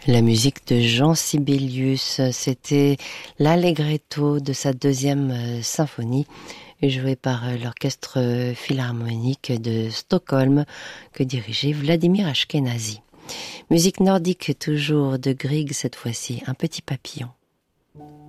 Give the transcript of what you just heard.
La musique de Jean Sibelius, c'était l'allegretto de sa deuxième symphonie, jouée par l'orchestre philharmonique de Stockholm, que dirigeait Vladimir Ashkenazy. Musique nordique toujours de Grieg cette fois-ci, un petit papillon.